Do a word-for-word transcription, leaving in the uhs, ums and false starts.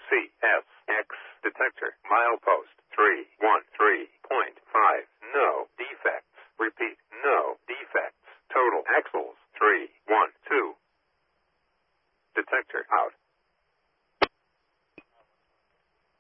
C S X detector. Milepost three one three point five. No defects. Repeat, no defects. Total axles three one two. Detector out.